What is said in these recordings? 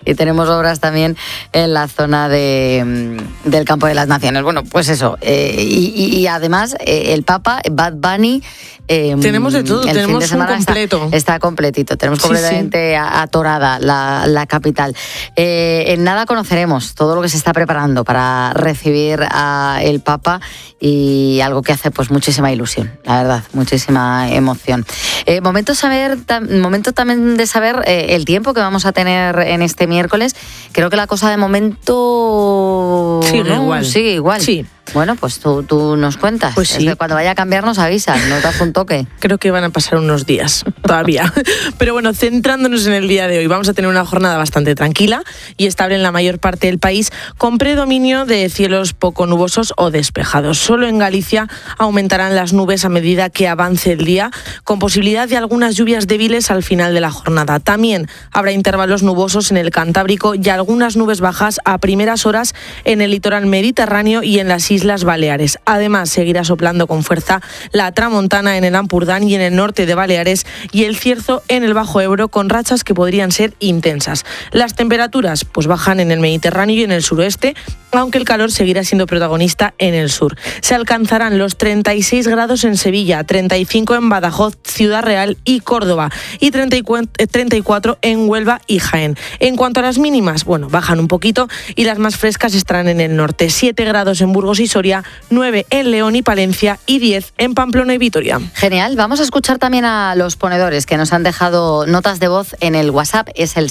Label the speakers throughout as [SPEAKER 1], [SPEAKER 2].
[SPEAKER 1] y tenemos obras también en la zona del Campo de las Naciones. Bueno, pues eso. Y además, el Papa, Bad Bunny...
[SPEAKER 2] tenemos de todo, tenemos un completo.
[SPEAKER 1] Está completito, tenemos completamente atorada la capital. En nada conoceremos todo lo que se está preparando para recibir al Papa y algo que hace pues muchísima ilusión, la verdad, muchísima emoción. Momento también de saber el tiempo que vamos a tener en este miércoles. Creo que la cosa de momento sigue igual. Sí. Bueno, pues tú nos cuentas.
[SPEAKER 2] Pues sí.
[SPEAKER 1] Es que cuando vaya a cambiar nos avisas, no te das un toque.
[SPEAKER 2] Creo que van a pasar unos días todavía. Pero bueno, centrándonos en el día de hoy, vamos a tener una jornada bastante tranquila y estable en la mayor parte del país, con predominio de cielos poco nubosos o despejados. Solo en Galicia aumentarán las nubes a medida que avance el día, con posibilidad de algunas lluvias débiles al final de la jornada. También habrá intervalos nubosos en el Cantábrico y algunas nubes bajas a primeras horas en el litoral mediterráneo y en las Islas Baleares. Además, seguirá soplando con fuerza la tramontana en el Ampurdán y en el norte de Baleares y el cierzo en el Bajo Ebro, con rachas que podrían ser intensas. Las temperaturas pues bajan en el Mediterráneo y en el suroeste, aunque el calor seguirá siendo protagonista en el sur. Se alcanzarán los 36 grados en Sevilla, 35 en Badajoz, Ciudad Real y Córdoba y 34 en Huelva y Jaén. En cuanto a las mínimas, bueno, bajan un poquito y las más frescas estarán en el norte. 7 grados en Burgos y Soria, 9 en León y Palencia y 10 en Pamplona y Vitoria.
[SPEAKER 1] Genial, vamos a escuchar también a los ponedores que nos han dejado notas de voz en el WhatsApp. Es el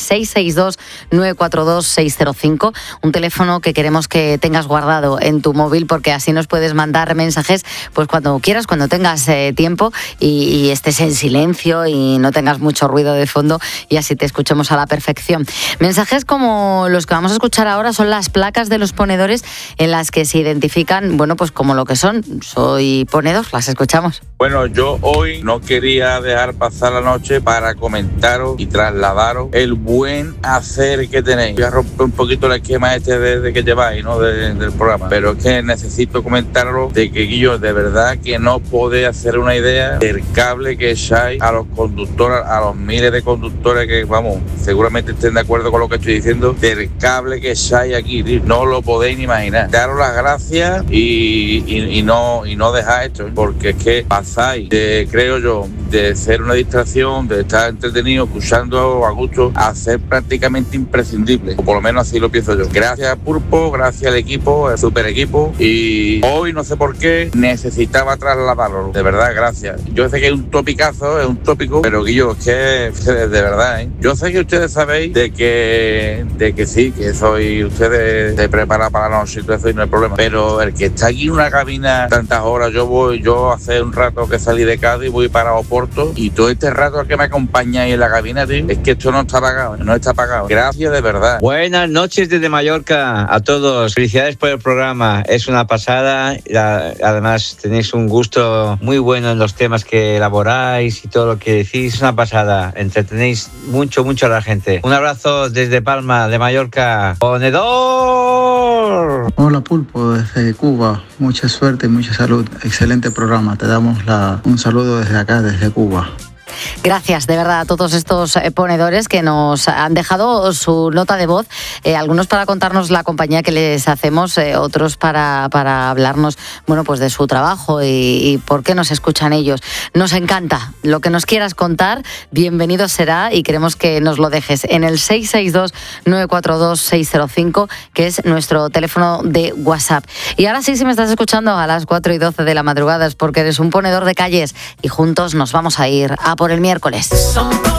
[SPEAKER 1] 662-942-605, un teléfono que queremos que tengas guardado en tu móvil, porque así nos puedes mandar mensajes pues cuando quieras, cuando tengas tiempo y estés en silencio y no tengas mucho ruido de fondo, y así te escuchemos a la perfección. Mensajes como los que vamos a escuchar ahora son las placas de los ponedores en las que se identifican, bueno, pues como lo que son. Soy ponedor, las escuchamos.
[SPEAKER 3] Bueno, yo hoy no quería dejar pasar la noche para comentaros y trasladaros el buen hacer que tenéis. Voy a romper un poquito el esquema de que lleváis, ¿no? Del programa, pero es que necesito comentaros de que, Guillo, de verdad que no podéis hacer una idea del cable que echáis a los conductores, a los miles de conductores que, vamos, seguramente estén de acuerdo con lo que estoy diciendo, del cable que echáis aquí, tío. No lo podéis ni imaginar. Daros las gracias y no dejar esto, porque es que pasáis de, creo yo, de ser una distracción, de estar entretenido, escuchando a gusto, a ser prácticamente imprescindible, o por lo menos así lo pienso yo. Gracias, Pulpo, gracias al equipo, el super equipo, y hoy no sé por qué necesitaba trasladarlo, de verdad, gracias. Yo sé que es un topicazo, es un tópico, pero Guillo, es que de verdad, yo sé que ustedes sabéis de que sí, que soy ustedes de preparar para la noche y todo eso y no hay problema, pero el que está aquí en una cabina tantas horas, yo hace un rato que salí de Cádiz, voy para Oporto, y todo este rato que me acompañáis en la cabina, tío, es que esto no está pagado, gracias de verdad.
[SPEAKER 4] Buenas noches desde Mallorca a todos, felicidades por el programa, es una pasada, además tenéis un gusto muy bueno en los temas que elaboráis y todo lo que decís, es una pasada, entretenéis mucho a la gente. Un abrazo desde Palma de Mallorca, ponedor.
[SPEAKER 5] Hola Pulpo, desde Cuba, mucha suerte y mucha salud, excelente programa, te damos un saludo desde acá, desde Cuba.
[SPEAKER 1] Gracias de verdad a todos estos ponedores que nos han dejado su nota de voz, algunos para contarnos la compañía que les hacemos, otros para hablarnos, bueno, pues de su trabajo y por qué nos escuchan ellos. Nos encanta lo que nos quieras contar, bienvenido será, y queremos que nos lo dejes en el 662-942-605, que es nuestro teléfono de WhatsApp. Y ahora sí, si me estás escuchando a las 4:12 de la madrugada es porque eres un ponedor de calles y juntos nos vamos a ir a por el miércoles.